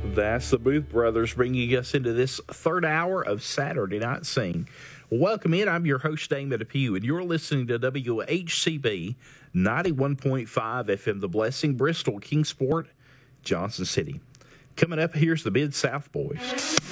That's the Booth Brothers bringing us into this third hour of Saturday Night Sing. Welcome in. I'm your host, Damon Depew, and you're listening to WHCB 91.5 FM, The Blessing, Bristol, Kingsport, Johnson City. Coming up, here's the Mid-South Boys.